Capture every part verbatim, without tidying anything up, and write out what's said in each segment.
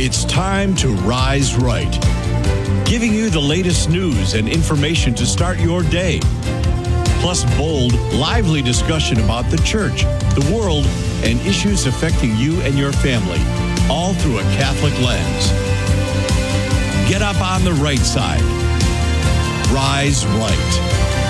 It's time to Rise Right, giving you the latest news and information to start your day. Plus bold, lively discussion about the church, the world, and issues affecting you and your family, all through a Catholic lens. Get up on the right side. Rise Right.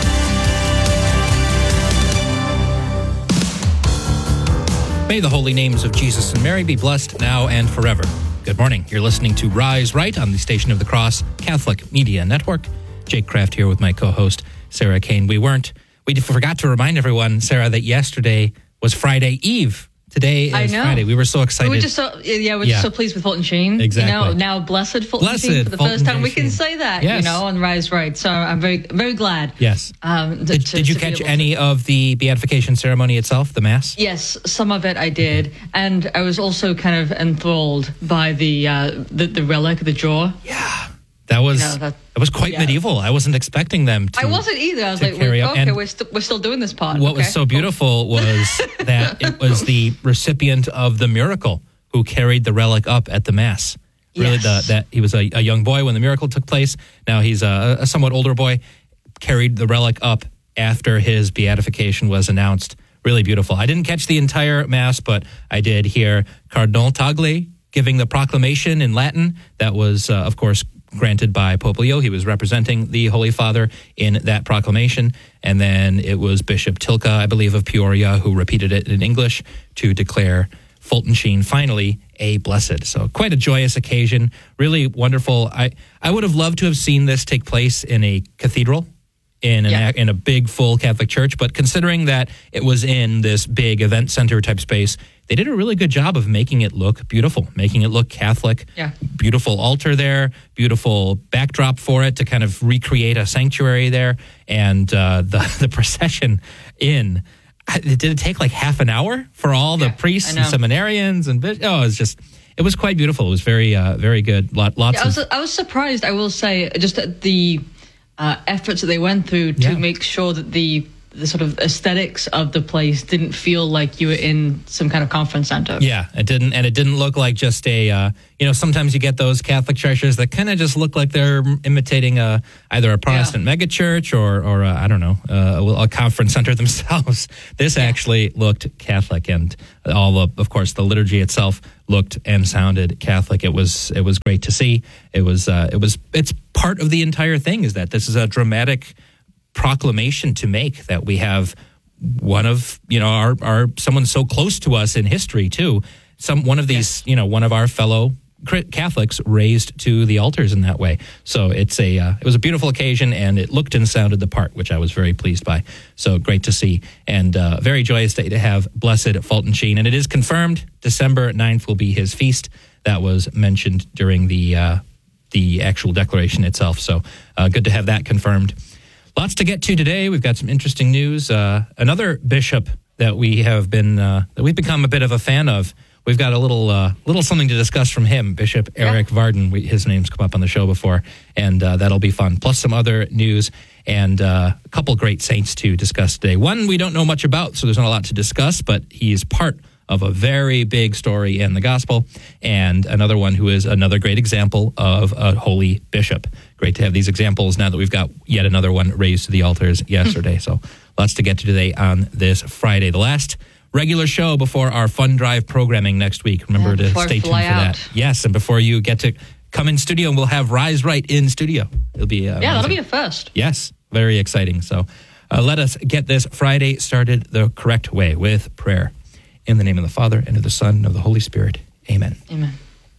May the holy names of Jesus and Mary be blessed now and forever. Good morning. You're listening to Rise Right on the Station of the Cross Catholic Media Network. Jake Kraft here with my co-host, Sarah Kane. We weren't, we forgot to remind everyone, Sarah, that yesterday was Friday Eve. Today is I know. Friday. We were so excited. We were just so, yeah, we're Yeah. just so pleased with Fulton Sheen. Exactly. You know, now blessed Fulton Blessed Sheen for the Fulton first time. J. We can Sheen. say that, Yes. you know, on Rise Right. So I'm very, very glad. Yes. Um, Did, to, did you to be catch able any to- of the beatification ceremony itself, the Mass? Yes, some of it I did, and I was also kind of enthralled by the uh, the, the relic, the jaw. Yeah. That was You know, that- that was quite yeah. medieval. I wasn't expecting them to. I wasn't either. I was to like, carry we're, out- okay, and we're, st- we're still doing this part. What okay, was so cool. beautiful was that it was the recipient of the miracle who carried the relic up at the Mass. Really, Yes. the, that he was a, a young boy when the miracle took place. Now he's a, a somewhat older boy, carried the relic up after his beatification was announced. Really beautiful. I didn't catch the entire Mass, but I did hear Cardinal Tagle giving the proclamation in Latin. That was, uh, of course, granted by Pope Leo. He was representing the Holy Father in that proclamation. And then it was Bishop Tilka, I believe, of Peoria, who repeated it in English to declare Fulton Sheen finally a blessed. So quite a joyous occasion. Really wonderful. I, I would have loved to have seen this take place in a cathedral, in an, Yeah. in a big, full Catholic church. But considering that it was in this big event center type space, they did a really good job of making it look beautiful, making it look Catholic. Yeah. Beautiful altar there, beautiful backdrop for it to kind of recreate a sanctuary there. And uh, the, the procession in, it did it take like half an hour for all the Yeah, priests I and know. seminarians? And bis- oh, it was just, it was quite beautiful. It was very, uh, very good. Lot, lots Yeah, I was of... I was surprised. I will say just at the uh, efforts that they went through to Yeah. make sure that the the sort of aesthetics of the place didn't feel like you were in some kind of conference center. Yeah, it didn't, and it didn't look like just a, uh, you know, sometimes you get those Catholic churches that kind of just look like they're imitating a, either a Protestant megachurch or, or a, I don't know, uh, a conference center themselves. This actually looked Catholic, and all of, of course, the liturgy itself looked and sounded Catholic. It was, it was great to see. It was, uh, it was, it's part of the entire thing is that this is a dramatic proclamation to make that we have one of, you know, our, our someone so close to us in history too. Some one of these, you know, one of our fellow Catholics raised to the altars in that way. So it's a uh, it was a beautiful occasion, and it looked and sounded the part, which I was very pleased by. So great to see, and uh, very joyous day to have Blessed Fulton Sheen. And it is confirmed December ninth will be his feast. That was mentioned during the uh, the actual declaration itself. So uh, good to have that confirmed. Lots to get to today. We've got some interesting news. Uh, another bishop that we have been uh, that we've become a bit of a fan of. We've got a little uh, little something to discuss from him, Bishop Eric Yeah. Varden. We, his name's come up on the show before, and uh, that'll be fun. Plus some other news and uh, a couple great saints to discuss today. One we don't know much about, so there's not a lot to discuss, but he's part of a very big story in the gospel, and another one who is another great example of a holy bishop. Great to have these examples now that we've got yet another one raised to the altars yesterday. So lots to get to today on this Friday. The last regular show before our fun drive programming next week. Remember Yeah, to before I stay tuned for fly that. out. Yes, and before you get to come in studio, and we'll have Rise Right in studio. It'll be uh, Yeah, that'll amazing. be a first. Yes, very exciting. So uh, let us get this Friday started the correct way with prayer. In the name of the Father, and of the Son, and of the Holy Spirit. Amen. Amen.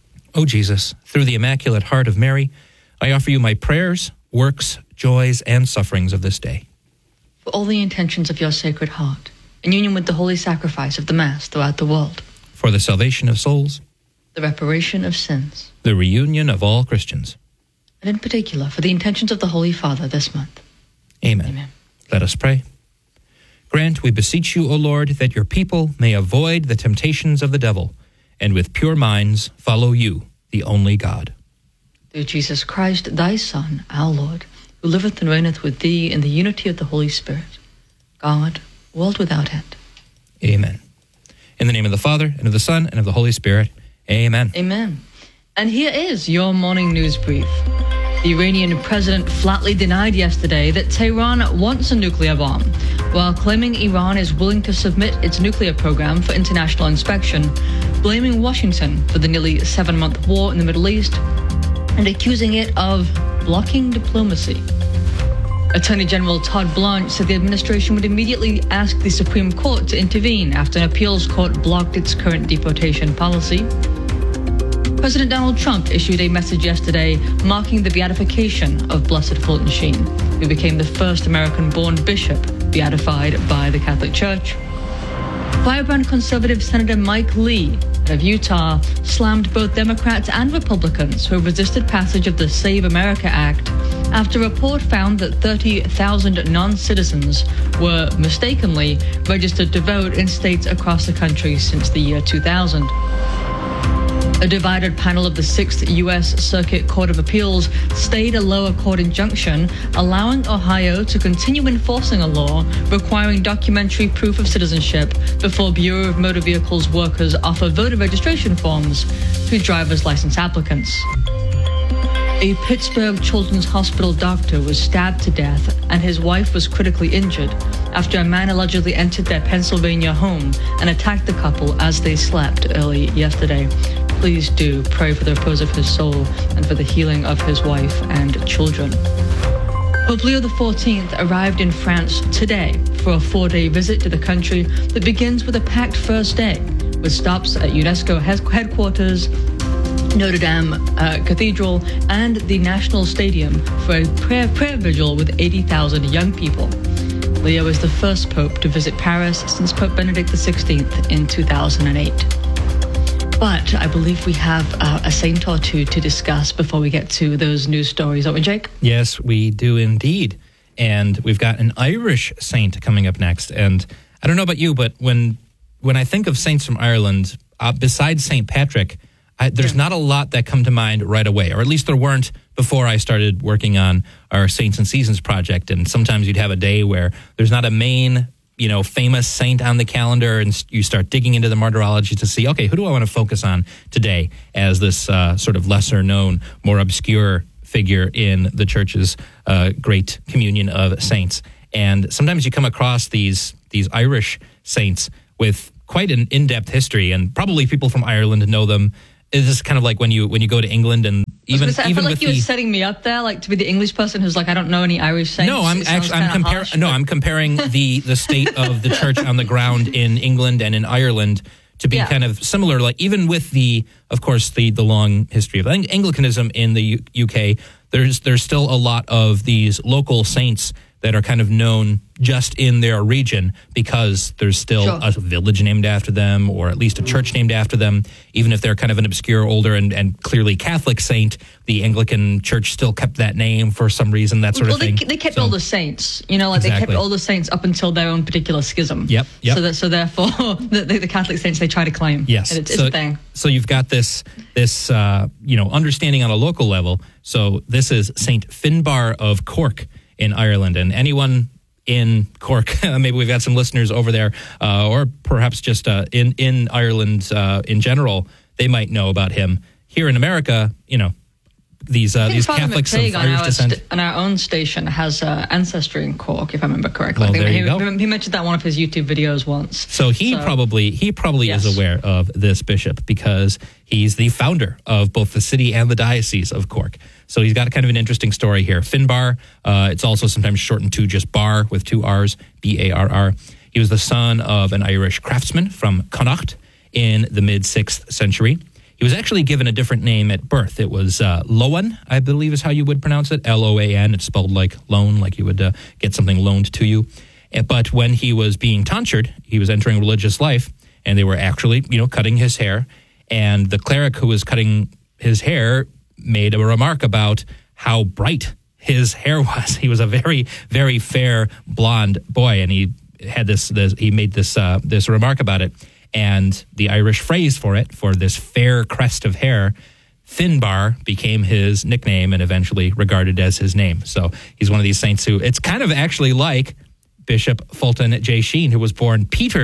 O Jesus, through the Immaculate Heart of Mary, I offer you my prayers, works, joys, and sufferings of this day. For all the intentions of your Sacred Heart, in union with the holy sacrifice of the Mass throughout the world, For the salvation of souls, the reparation of sins, the reunion of all Christians. and in particular for the intentions of the Holy Father this month. Amen. Amen. Let us pray. Grant, we beseech you, O Lord, that your people may avoid the temptations of the devil, and with pure minds follow you, the only God. Through Jesus Christ, thy Son, our Lord, who liveth and reigneth with thee in the unity of the Holy Spirit, God, world without end. Amen. In the name of the Father, and of the Son, and of the Holy Spirit. Amen. Amen. And here is your morning news brief. The Iranian president flatly denied yesterday that Tehran wants a nuclear bomb, while claiming Iran is willing to submit its nuclear program for international inspection, blaming Washington for the nearly seven-month war in the Middle East, and accusing it of blocking diplomacy. Attorney General Todd Blanche said the administration would immediately ask the Supreme Court to intervene after an appeals court blocked its current deportation policy. President Donald Trump issued a message yesterday marking the beatification of Blessed Fulton Sheen, who became the first American-born bishop beatified by the Catholic Church. Firebrand conservative Senator Mike Lee of Utah slammed both Democrats and Republicans who resisted passage of the Save America Act after a report found that thirty thousand non-citizens were mistakenly registered to vote in states across the country since the year two thousand. A divided panel of the Sixth U S Circuit Court of Appeals stayed a lower court injunction allowing Ohio to continue enforcing a law requiring documentary proof of citizenship before Bureau of Motor Vehicles workers offer voter registration forms to driver's license applicants. A Pittsburgh Children's Hospital doctor was stabbed to death and his wife was critically injured after a man allegedly entered their Pennsylvania home and attacked the couple as they slept early yesterday. Please do pray for the repose of his soul and for the healing of his wife and children. Pope Leo the fourteenth arrived in France today for a four-day visit to the country that begins with a packed first day, with stops at UNESCO headquarters, Notre Dame uh, Cathedral, and the National Stadium for a prayer, prayer vigil with eighty thousand young people. Leo is the first pope to visit Paris since Pope Benedict the sixteenth in two thousand eight. But I believe we have uh, a saint or two to discuss before we get to those news stories, don't we, Jake? Yes, we do indeed. And we've got an Irish saint coming up next. And I don't know about you, but when when I think of saints from Ireland, uh, besides Saint Patrick, I, there's yeah. not a lot that come to mind right away, or at least there weren't before I started working on our Saints and Seasons project. And sometimes you'd have a day where there's not a main, you know, famous saint on the calendar, and you start digging into the martyrology to see, okay, who do I want to focus on today as this uh, sort of lesser known, more obscure figure in the church's uh, great communion of saints. And sometimes you come across these these Irish saints with quite an in-depth history, and probably people from Ireland know them. It's just kind of like when you when you go to England, and even say, I even feel like with you the, were setting me up there, like to be the English person who's like, I don't know any Irish saints. No, I'm actually I'm comparing. No, I'm comparing the the state of the church on the ground in England and in Ireland to be yeah. kind of similar. Like even with the, of course, the the long history of Anglicanism in the U- UK, there's there's still a lot of these local saints that are kind of known just in their region because there's still sure. a village named after them, or at least a church named after them. Even if they're kind of an obscure, older, and, and clearly Catholic saint, the Anglican Church still kept that name for some reason, that sort well, of thing. They, they kept so, all the saints, you know, like exactly. they kept all the saints up until their own particular schism. Yep, yep. So, that, so therefore, the, the, the Catholic saints, they try to claim. Yes. And it's, it's so, a thing. So you've got this, this uh, you know, understanding on a local level. So this is Saint Finbar of Cork in Ireland, and anyone in Cork, maybe we've got some listeners over there, uh, or perhaps just uh, in in Ireland uh, in general, they might know about him. Here in America, you know, these uh, these Father Catholics McTague of on Irish our descent. St- on our own station has uh, ancestry in Cork, if I remember correctly. Well, I think there he, you go. he mentioned that in one of his YouTube videos once. So he so, probably he probably yes. is aware of this bishop because he's the founder of both the city and the diocese of Cork. So he's got kind of an interesting story here. Finbar, uh, it's also sometimes shortened to just Bar with two R's, B A R R. He was the son of an Irish craftsman from Connacht in the mid-sixth century. He was actually given a different name at birth. It was uh, Loan, I believe is how you would pronounce it, L O A N. It's spelled like loan, like you would uh, get something loaned to you. But when he was being tonsured, he was entering religious life, and they were actually, you know, cutting his hair. And the cleric who was cutting his hair made a remark about how bright his hair was. He was a very, very fair blonde boy, and he had this. this he made this uh, this remark about it. And the Irish phrase for it, for this fair crest of hair, Finbar, became his nickname and eventually regarded as his name. So he's one of these saints who, it's kind of actually like Bishop Fulton J. Sheen, who was born Peter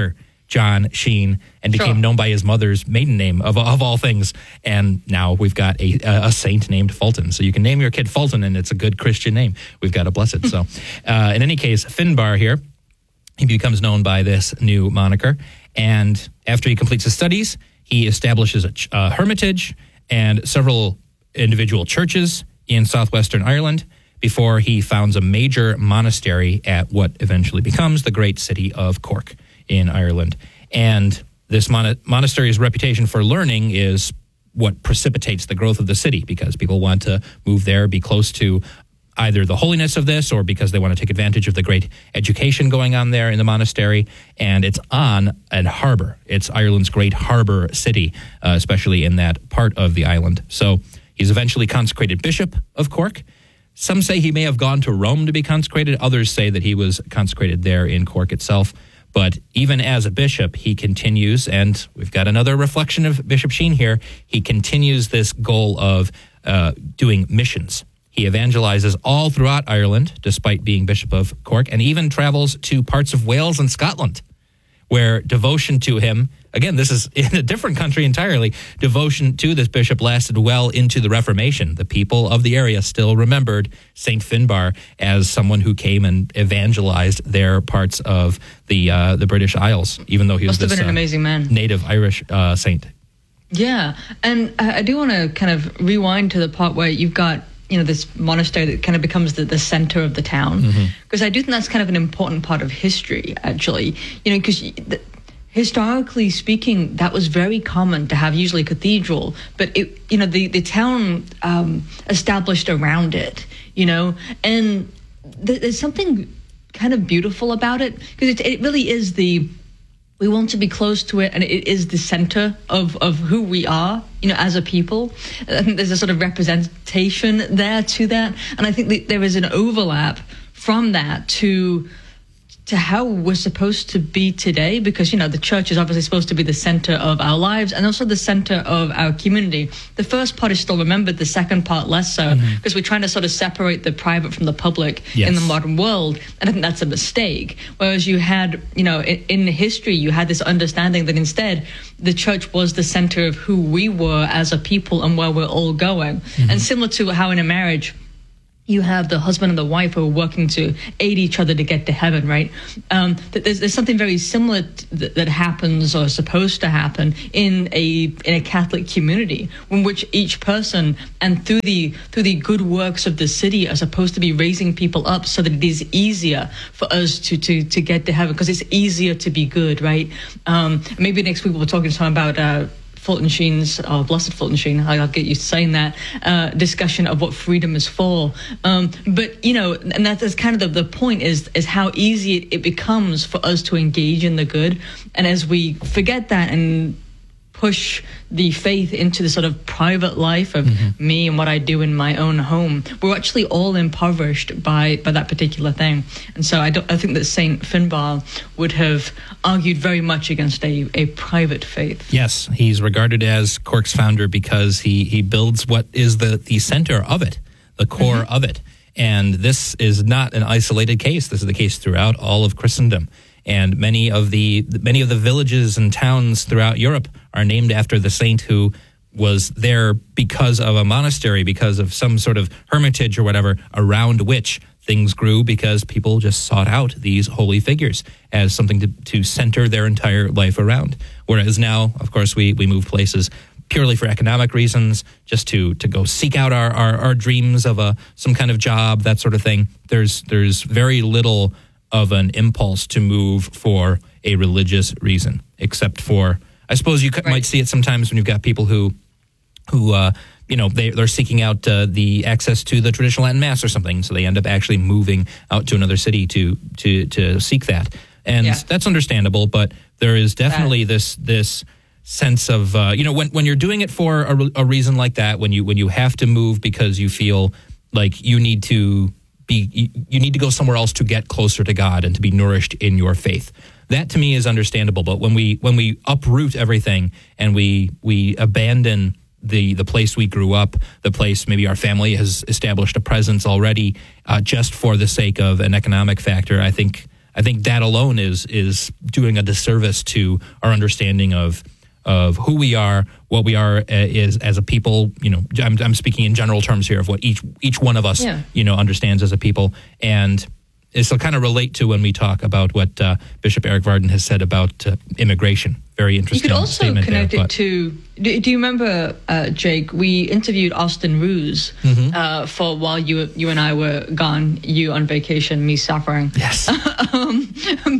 John Sheen and became Sure. known by his mother's maiden name of, of all things. And now we've got a, a saint named Fulton. So you can name your kid Fulton and it's a good Christian name. We've got to bless it. So uh, in any case, Finbar here, he becomes known by this new moniker. And after he completes his studies, he establishes a, ch- a hermitage and several individual churches in southwestern Ireland before he founds a major monastery at what eventually becomes the great city of Cork in Ireland. And this mon- monastery's reputation for learning is what precipitates the growth of the city, because people want to move there, be close to either the holiness of this or because they want to take advantage of the great education going on there in the monastery. And it's on a harbor. It's Ireland's great harbor city, uh, especially in that part of the island. So he's eventually consecrated bishop of Cork. Some say he may have gone to Rome to be consecrated. Others say that he was consecrated there in Cork itself. But even as a bishop, he continues, and we've got another reflection of Bishop Sheen here, he continues this goal of uh, doing missions. He evangelizes all throughout Ireland, despite being Bishop of Cork, and even travels to parts of Wales and Scotland, where devotion to him, again, this is in a different country entirely, devotion to this bishop lasted well into the Reformation. The people of the area still remembered Saint Finbar as someone who came and evangelized their parts of the uh, the British Isles, even though he Must was have this been an uh, amazing man. native Irish uh, saint. Yeah, and I I do want to kind of rewind to the part where you've got, you know, this monastery that kind of becomes the, the center of the town, because mm-hmm. I do think that's kind of an important part of history, actually, you know, because historically speaking, that was very common to have usually a cathedral, but it, you know, the, the town um, established around it, you know, and th- there's something kind of beautiful about it, because it, it really is the, we want to be close to it, and it is the center of, of who we are, you know, as a people. I think there's a sort of representation there to that, and I think that there is an overlap from that to to how we're supposed to be today, because, you know, the church is obviously supposed to be the center of our lives and also the center of our community. The first part is still remembered, the second part less so, mm-hmm. because we're trying to sort of separate the private from the public yes. in the modern world, and I think that's a mistake. Whereas you had, you know, in, in history, you had this understanding that instead the church was the center of who we were as a people and where we're all going. Mm-hmm. And similar to how in a marriage, you have the husband and the wife who are working to aid each other to get to heaven, right? Um, there's, there's something very similar th- that happens or is supposed to happen in a in a Catholic community, in which each person and through the through the good works of the city are supposed to be raising people up so that it is easier for us to to to get to heaven, because it's easier to be good, right? Um, maybe next week we'll talk to someone about Uh, Fulton Sheen's, oh, Blessed Fulton Sheen, I'll get used to saying that, uh, discussion of what freedom is for. Um, but, you know, and that is kind of the, the point is, is how easy it, it becomes for us to engage in the good. And as we forget that and push the faith into the sort of private life of mm-hmm. me and what I do in my own home, we're actually all impoverished by, by that particular thing. And so I, don't, I think that Saint Finbar would have argued very much against a, a private faith. Yes, he's regarded as Cork's founder because he, he builds what is the, the center of it, the core mm-hmm. of it. And this is not an isolated case. This is the case throughout all of Christendom. And many of the many of the villages and towns throughout Europe are named after the saint who was there because of a monastery, because of some sort of hermitage or whatever, around which things grew, because people just sought out these holy figures as something to, to center their entire life around. Whereas now, of course, we, we move places purely for economic reasons, just to to go seek out our, our, our dreams of a some kind of job, that sort of thing. There's there's very little of an impulse to move for a religious reason, except for, I suppose you could, right. might see it sometimes when you've got people who, who uh, you know, they, they're seeking out uh, the access to the traditional Latin Mass or something, so they end up actually moving out to another city to to to seek that. And yeah. that's understandable, but there is definitely that. this this sense of, uh, you know, when, when you're doing it for a, a reason like that, when you when you have to move because you feel like you need to Be, you need to go somewhere else to get closer to God and to be nourished in your faith. That to me is understandable. But when we when we uproot everything and we we abandon the the place we grew up, the place maybe our family has established a presence already, uh, just for the sake of an economic factor, I think I think that alone is is doing a disservice to our understanding of of who we are, what we are uh, is as a people. You know, I'm, I'm speaking in general terms here of what each each one of us, yeah. you know, understands as a people, and this will kind of relate to when we talk about what uh, Bishop Eric Varden has said about uh, immigration. Very interesting. You could also statement connect there, it to. Do, do you remember, uh, Jake? We interviewed Austin Ruse mm-hmm. uh, for while you you and I were gone. You on vacation, me suffering. Yes. um,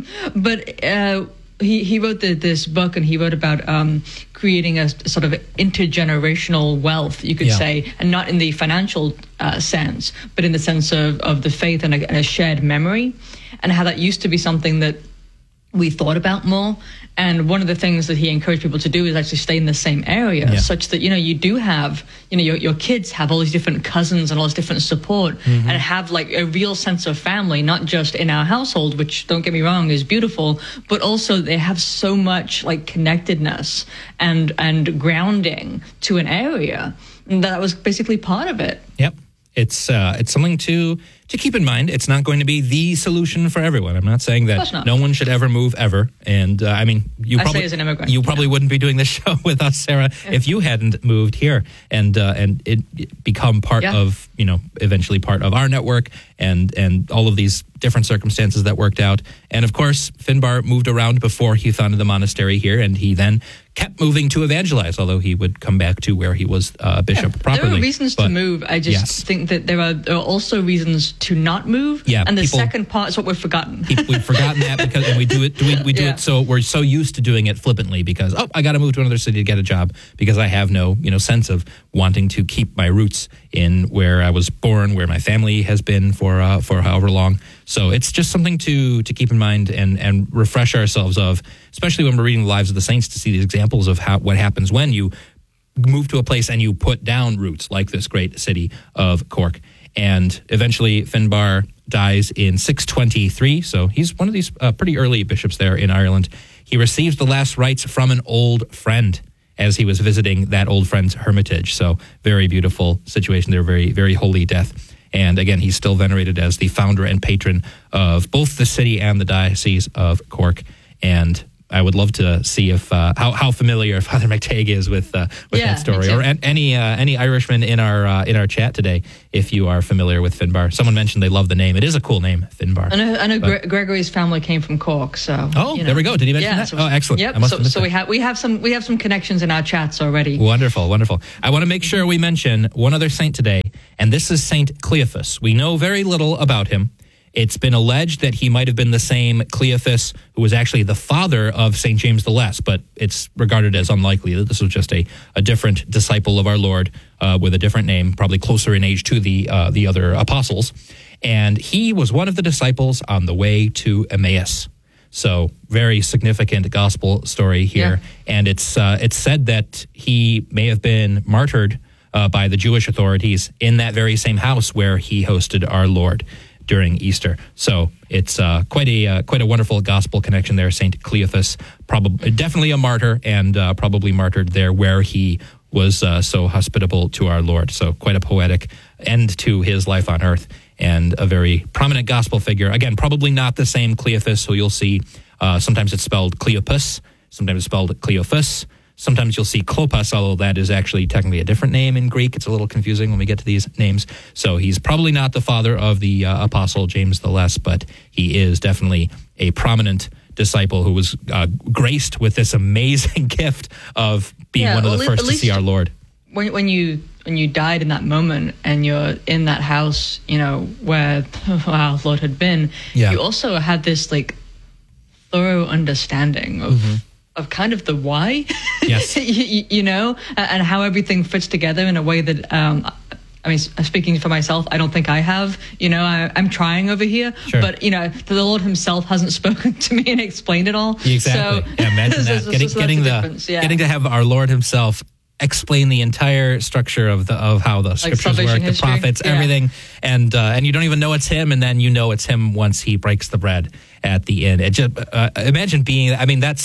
but uh, he he wrote the, this book, and he wrote about um, creating a sort of intergenerational wealth, you could yeah. say, and not in the financial uh, sense, but in the sense of of the faith and a, and a shared memory, and how that used to be something that we thought about more. And one of the things that he encouraged people to do is actually stay in the same area, yeah. such that, you know, you do have, you know, your, your kids have all these different cousins and all this different support, mm-hmm. and have like a real sense of family, not just in our household, which, don't get me wrong, is beautiful, but also they have so much like connectedness and and grounding to an area. And that was basically part of it. Yep. It's uh, it's something to to keep in mind. It's not going to be the solution for everyone. I'm not saying that not. no one should ever move ever. And uh, I mean, you I probably say as an immigrant, you probably yeah. wouldn't be doing this show with us, Sarah, yeah. if you hadn't moved here and uh, and it, it become part yeah. of, you know, eventually part of our network and and all of these different circumstances that worked out. And of course, Finbar moved around before he founded the monastery here, and he then kept moving to evangelize, although he would come back to where he was uh, bishop yeah. properly. There are reasons but, to move. I just yes. think that there are, there are also reasons to not move. Yeah, and the people, second part is what we've forgotten. We've forgotten that because and we do it. We, we do yeah. it so we're so used to doing it flippantly because oh, I got to move to another city to get a job because I have no you know sense of wanting to keep my roots in where I was born, where my family has been for uh, for however long. So it's just something to to keep in mind and and refresh ourselves of, especially when we're reading the lives of the saints, to see these examples of how what happens when you move to a place and you put down roots like this great city of Cork. And eventually Finbar dies in six twenty-three, so he's one of these uh, pretty early bishops there in Ireland. He receives the last rites from an old friend as he was visiting that old friend's hermitage. So very beautiful situation there, very, very holy death. And again, he's still venerated as the founder and patron of both the city and the Diocese of Cork. And I would love to see if uh, how how familiar Father McTague is with uh, with yeah, that story, or an, any uh, any Irishman in our uh, in our chat today. If you are familiar with Finbar, someone mentioned they love the name. It is a cool name, Finbar. I know, I know but, Gre- Gregory's family came from Cork, so oh, you know. there we go. Did he mention yeah, that? So, oh, excellent. Yep. I must So, have missed so that. we have we have some we have some connections in our chats already. Wonderful, wonderful. I want to make sure we mention one other saint today, and this is Saint Cleophas. We know very little about him. It's been alleged that he might have been the same Cleophas who was actually the father of Saint James the Less, but it's regarded as unlikely that this was just a, a different disciple of our Lord uh, with a different name, probably closer in age to the uh, the other apostles. And he was one of the disciples on the way to Emmaus. So very significant gospel story here. Yeah. And it's uh, it's said that he may have been martyred uh, by the Jewish authorities in that very same house where he hosted our Lord during Easter. So it's uh, quite a uh, quite a wonderful gospel connection there. Saint Cleophas, probably definitely a martyr, and uh, probably martyred there where he was uh, so hospitable to our Lord. So quite a poetic end to his life on earth, and a very prominent gospel figure. Again, probably not the same Cleophas, who you'll see uh, sometimes it's spelled Cleopas, sometimes it's spelled Cleophas. Sometimes you'll see Klopas, although that is actually technically a different name in Greek. It's a little confusing when we get to these names. So he's probably not the father of the uh, apostle James the Less, but he is definitely a prominent disciple who was uh, graced with this amazing gift of being yeah, one of the well, first to see our Lord. When, when you when you died in that moment and you're in that house, you know, where our Lord had been, yeah. you also had this like thorough understanding of. Mm-hmm. Of kind of the why, yes, you, you know, and how everything fits together in a way that, um, I mean, speaking for myself, I don't think I have. You know, I, I'm trying over here, sure. but you know, the Lord Himself hasn't spoken to me and explained it all. Exactly. So, yeah, imagine that. so, getting so getting the, the yeah. getting to have our Lord Himself explain the entire structure of the of how the scriptures like work, history. the prophets, yeah. everything, and uh, and you don't even know it's Him, and then you know it's Him once He breaks the bread at the end. It just uh, imagine being. I mean, that's.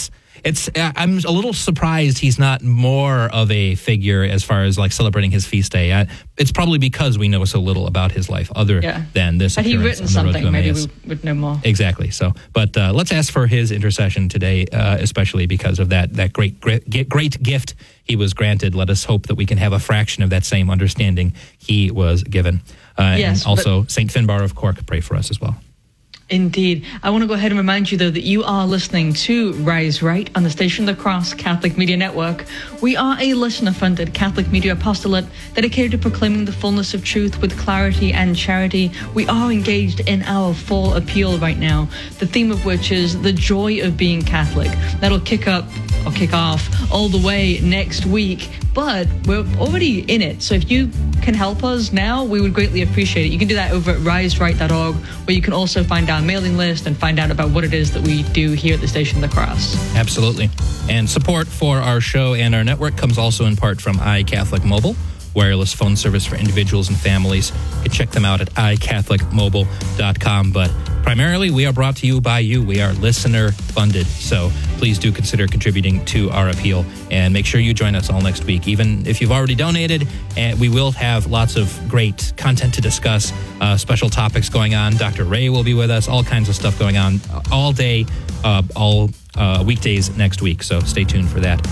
it's I'm a little surprised he's not more of a figure as far as like celebrating his feast day. I, it's probably because we know so little about his life other yeah. than this. Had he written something, maybe we would know more. Exactly. So, but uh, let's ask for his intercession today, uh, especially because of that that great, great great gift he was granted. Let us hope that we can have a fraction of that same understanding he was given. Uh, yes, and also, Saint Finbar of Cork, pray for us as well. Indeed. I want to go ahead and remind you, though, that you are listening to Rise Right on the Station of the Cross Catholic Media Network. We are a listener-funded Catholic media apostolate dedicated to proclaiming the fullness of truth with clarity and charity. We are engaged in our fall appeal right now, the theme of which is the joy of being Catholic. That'll kick up or kick off all the way next week, but we're already in it. So if you can help us now, we would greatly appreciate it. You can do that over at rise right dot org, where you can also find our mailing list and find out about what it is that we do here at the Station of the Cross. Absolutely. And support for our show and our network comes also in part from iCatholic Mobile, wireless phone service for individuals and families. You can check them out at i catholic mobile dot com. But primarily, we are brought to you by you. We are listener-funded. So please do consider contributing to our appeal and make sure you join us all next week. Even if you've already donated, and we will have lots of great content to discuss, uh, special topics going on. Doctor Ray will be with us, all kinds of stuff going on all day, uh, all uh, weekdays next week. So stay tuned for that.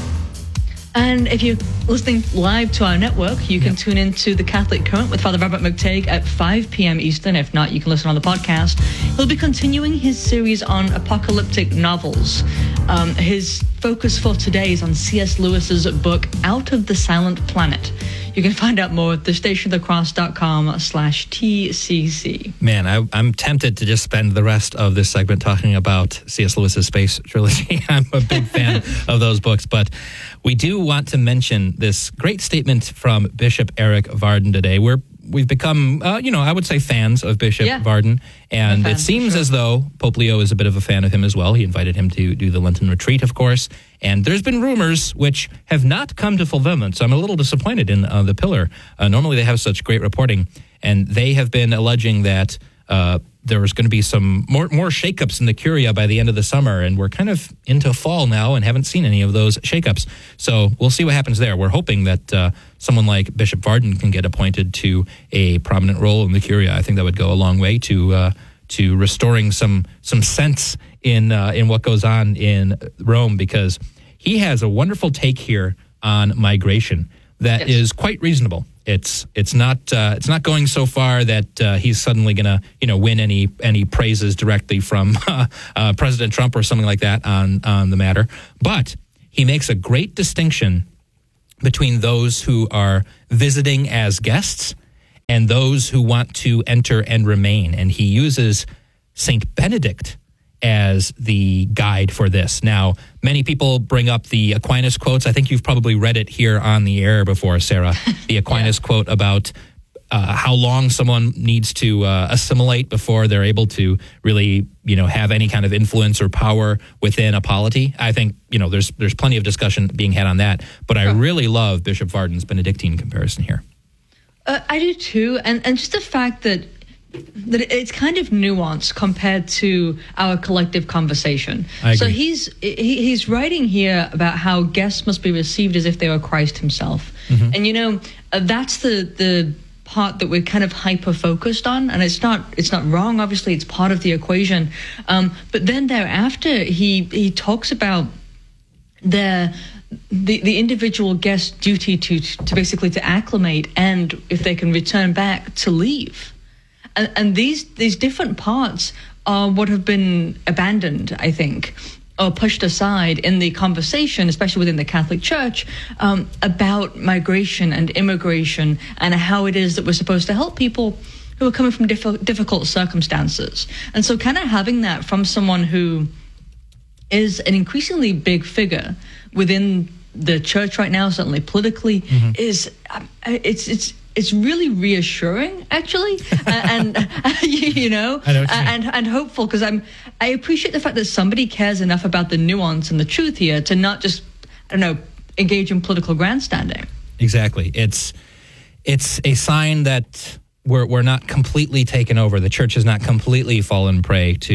And if you're listening live to our network, you can yep. tune into The Catholic Current with Father Robert McTague at five p.m. Eastern. If not, you can listen on the podcast. He'll be continuing his series on apocalyptic novels. Um, his focus for today is on C S Lewis's book, Out of the Silent Planet. You can find out more at the station of the cross dot com slash T C C. Man, I, I'm tempted to just spend the rest of this segment talking about C S Lewis's Space Trilogy. I'm a big fan of those books, but we do want to mention this great statement from Bishop Eric Varden today. We're We've become, uh, you know, I would say fans of Bishop yeah. Varden, and it seems sure. as though Pope Leo is a bit of a fan of him as well. He invited him to do the Lenten retreat, of course, and there's been rumors which have not come to fulfillment, so I'm a little disappointed in uh, The Pillar. Uh, normally they have such great reporting, and they have been alleging that uh, there's going to be some more more shakeups in the Curia by the end of the summer, and we're kind of into fall now and haven't seen any of those shakeups. So we'll see what happens there. We're hoping that uh, someone like Bishop Varden can get appointed to a prominent role in the Curia. I think that would go a long way to uh, to restoring some some sense in uh, in what goes on in Rome, because he has a wonderful take here on migration that yes. is quite reasonable. It's it's not uh, it's not going so far that uh, he's suddenly going to you know win any any praises directly from uh, uh, President Trump or something like that on on the matter. But he makes a great distinction between those who are visiting as guests and those who want to enter and remain. And he uses Saint Benedict as the guide for this. Now, many people bring up the Aquinas quotes. I think you've probably read it here on the air before, Sarah. The Aquinas yeah. quote about uh, how long someone needs to uh, assimilate before they're able to really, you know, have any kind of influence or power within a polity. I think, you know, there's there's plenty of discussion being had on that. But I really love Bishop Varden's Benedictine comparison here. Uh, I do too. And, and just the fact that that it's kind of nuanced compared to our collective conversation. So he's he, he's writing here about how guests must be received as if they were Christ himself. Mm-hmm. And, you know, uh, that's the the part that we're kind of hyper-focused on. And it's not it's not wrong. Obviously, it's part of the equation. Um, but then thereafter, he, he talks about their... The, the individual guest's duty to, to basically to acclimate, and if they can return back, to leave. And, and these these different parts are what have been abandoned, I think, or pushed aside in the conversation, especially within the Catholic Church, um, about migration and immigration and how it is that we're supposed to help people who are coming from diff- difficult circumstances. And so kind of having that from someone who is an increasingly big figure within the church right now, certainly politically, mm-hmm. is um, it's it's it's really reassuring, actually, and, and you know, and and hopeful, because I'm I appreciate the fact that somebody cares enough about the nuance and the truth here to not just I don't know engage in political grandstanding. Exactly, it's it's a sign that we're we're not completely taken over. The church has not completely fallen prey to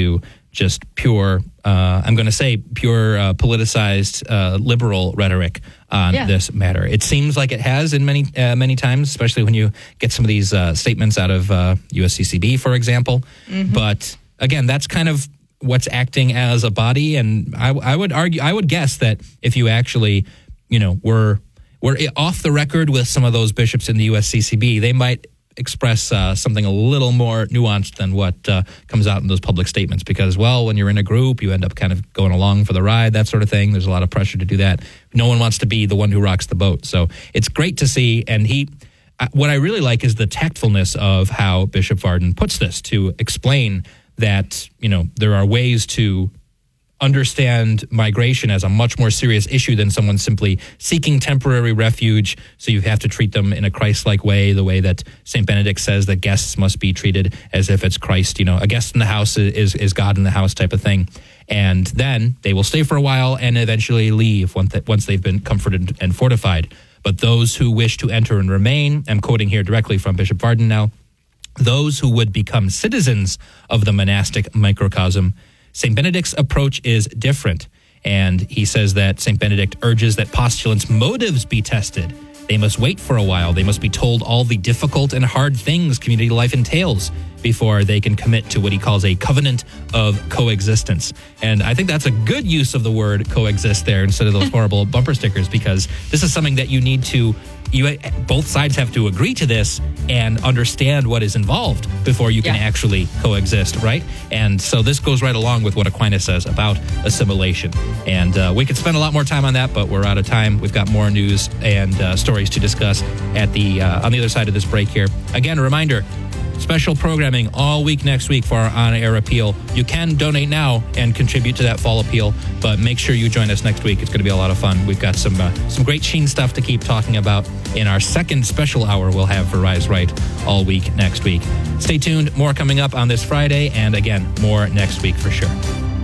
just pure, uh, I'm going to say pure uh, politicized uh, liberal rhetoric on yeah. this matter. It seems like it has in many uh, many times, especially when you get some of these uh, statements out of uh, U S C C B, for example. Mm-hmm. But again, that's kind of what's acting as a body. And I, I would argue, I would guess that if you actually, you know, were, were off the record with some of those bishops in the U S C C B, they might express uh, something a little more nuanced than what uh, comes out in those public statements. Because, well, when you're in a group, you end up kind of going along for the ride, that sort of thing. There's a lot of pressure to do that. No one wants to be the one who rocks the boat. So it's great to see. And he, uh, what I really like is the tactfulness of how Bishop Varden puts this, to explain that, you know, there are ways to understand migration as a much more serious issue than someone simply seeking temporary refuge. So you have to treat them in a Christ-like way, the way that Saint Benedict says that guests must be treated as if it's Christ. You know, a guest in the house is is God in the house type of thing. And then they will stay for a while and eventually leave once they've been comforted and fortified. But those who wish to enter and remain, I'm quoting here directly from Bishop Varden now, those who would become citizens of the monastic microcosm, Saint Benedict's approach is different, and he says that Saint Benedict urges that postulants' motives be tested. They must wait for a while. They must be told all the difficult and hard things community life entails before they can commit to what he calls a covenant of coexistence. And I think that's a good use of the word coexist there instead of those horrible bumper stickers, because this is something that you need to You, both sides have to agree to this and understand what is involved before you can yeah. actually coexist, right? And so this goes right along with what Aquinas says about assimilation. And uh, we could spend a lot more time on that, but we're out of time. We've got more news and uh, stories to discuss at the uh, on the other side of this break here. Again, a reminder, special programming all week next week for our on-air appeal. You can donate now and contribute to that fall appeal, but make sure you join us next week. It's going to be a lot of fun. We've got some uh, some great Sheen stuff to keep talking about. In our second special hour, we'll have for Rise Right all week next week. Stay tuned. More coming up on this Friday, and again, more next week for sure.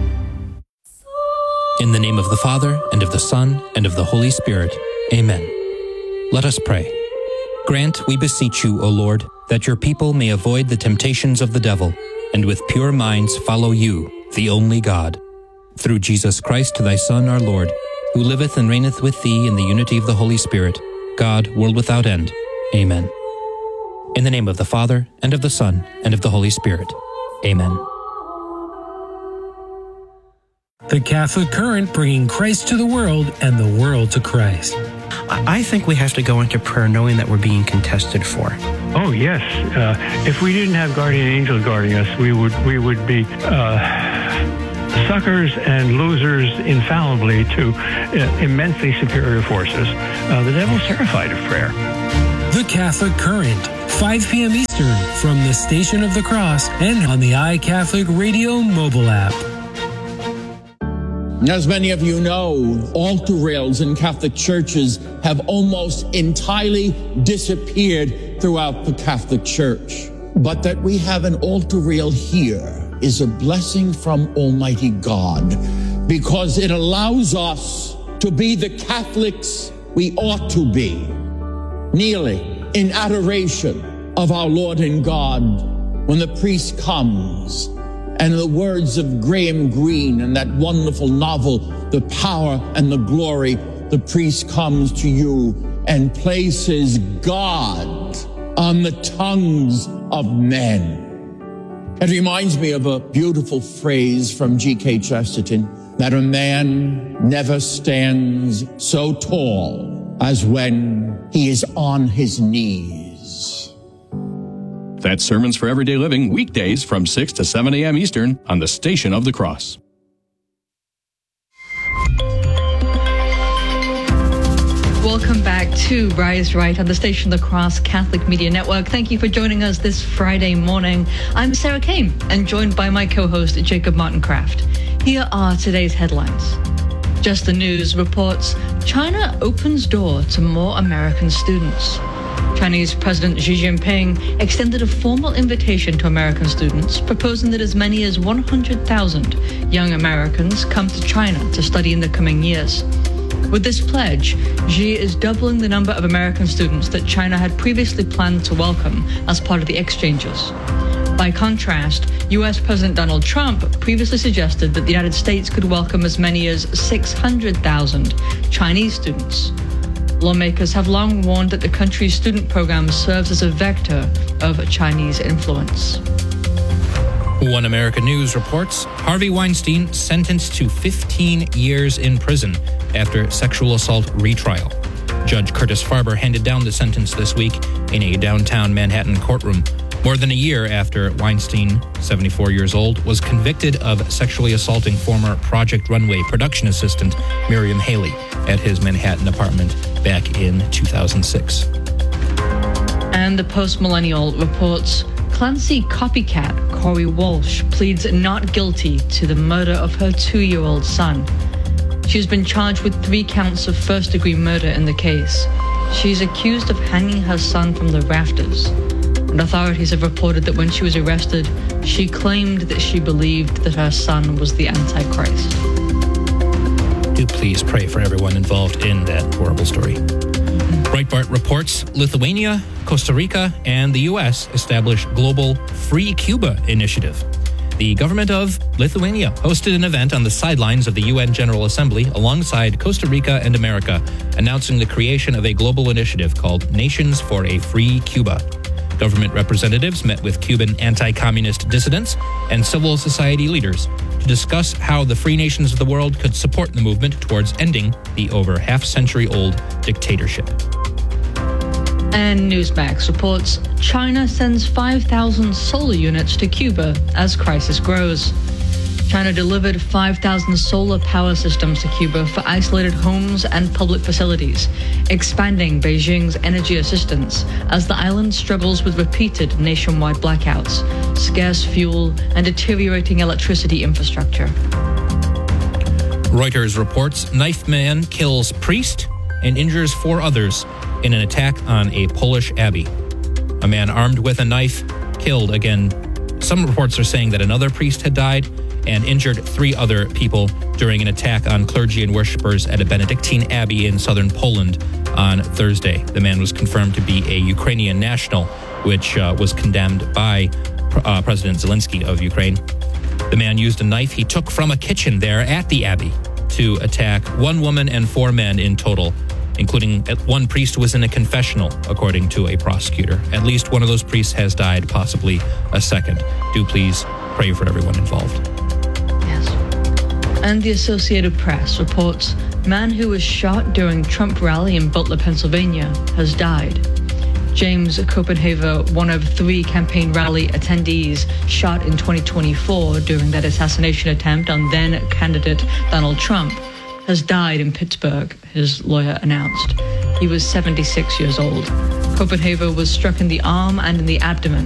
In the name of the Father, and of the Son, and of the Holy Spirit. Amen. Let us pray. Grant, we beseech you, O Lord, that your people may avoid the temptations of the devil, and with pure minds follow you, the only God. Through Jesus Christ, thy Son, our Lord, who liveth and reigneth with thee in the unity of the Holy Spirit, God, world without end. Amen. In the name of the Father, and of the Son, and of the Holy Spirit. Amen. The Catholic Current, bringing Christ to the world and the world to Christ. I think we have to go into prayer knowing that we're being contested for. Oh, yes. Uh, if we didn't have guardian angels guarding us, we would we would be uh, suckers and losers infallibly to uh, immensely superior forces. Uh, the devil's terrified of prayer. The Catholic Current, five p.m. Eastern, from the Station of the Cross and on the iCatholic Radio mobile app. As many of you know, altar rails in Catholic churches have almost entirely disappeared throughout the Catholic Church. But that we have an altar rail here is a blessing from Almighty God, because it allows us to be the Catholics we ought to be, kneeling in adoration of our Lord and God when the priest comes. And the words of Graham Greene in that wonderful novel, The Power and the Glory, the priest comes to you and places God on the tongues of men. It reminds me of a beautiful phrase from G K Chesterton, that a man never stands so tall as when he is on his knees. That's Sermons for Everyday Living, weekdays from six to seven a.m. Eastern on the Station of the Cross. Welcome back to Rise Right on the Station of the Cross Catholic Media Network. Thank you for joining us this Friday morning. I'm Sarah Kane and joined by my co-host Jacob Martin Kraft. Here are today's headlines. Just the News reports China opens door to more American students. Chinese President Xi Jinping extended a formal invitation to American students, proposing that as many as one hundred thousand young Americans come to China to study in the coming years. With this pledge, Xi is doubling the number of American students that China had previously planned to welcome as part of the exchanges. By contrast, U S President Donald Trump previously suggested that the United States could welcome as many as six hundred thousand Chinese students. Lawmakers have long warned that the country's student program serves as a vector of Chinese influence. One America News reports Harvey Weinstein sentenced to fifteen years in prison after sexual assault retrial. Judge Curtis Farber handed down the sentence this week in a downtown Manhattan courtroom, more than a year after Weinstein, seventy-four years old, was convicted of sexually assaulting former Project Runway production assistant Miriam Haley at his Manhattan apartment back in two thousand six. And the Post-Millennial reports Clancy copycat Corey Walsh pleads not guilty to the murder of her two-year-old son. She has been charged with three counts of first-degree murder in the case. She is accused of hanging her son from the rafters. And authorities have reported that when she was arrested, she claimed that she believed that her son was the Antichrist. Do please pray for everyone involved in that horrible story. Breitbart reports Lithuania, Costa Rica, and the U S established Global Free Cuba Initiative. The government of Lithuania hosted an event on the sidelines of the U N General Assembly alongside Costa Rica and America, announcing the creation of a global initiative called Nations for a Free Cuba. Government representatives met with Cuban anti-communist dissidents and civil society leaders to discuss how the free nations of the world could support the movement towards ending the over half-century-old dictatorship. And Newsmax reports China sends five thousand solar units to Cuba as crisis grows. China delivered five thousand solar power systems to Cuba for isolated homes and public facilities, expanding Beijing's energy assistance as the island struggles with repeated nationwide blackouts, scarce fuel, and deteriorating electricity infrastructure. Reuters reports knife man kills priest and injures four others in an attack on a Polish abbey. A man armed with a knife killed again. Some reports are saying that another priest had died and injured three other people during an attack on clergy and worshippers at a Benedictine abbey in southern Poland on Thursday. The man was confirmed to be a Ukrainian national, which uh, was condemned by uh, President Zelensky of Ukraine. The man used a knife he took from a kitchen there at the abbey to attack one woman and four men in total, including one priest who was in a confessional, according to a prosecutor. At least one of those priests has died, possibly a second. Do please pray for everyone involved. Yes. And the Associated Press reports man who was shot during Trump rally in Butler, Pennsylvania, has died. James Copenhaver, one of three campaign rally attendees shot in twenty twenty-four during that assassination attempt on then-candidate Donald Trump, has died in Pittsburgh, his lawyer announced. He was seventy-six years old. Copenhaver was struck in the arm and in the abdomen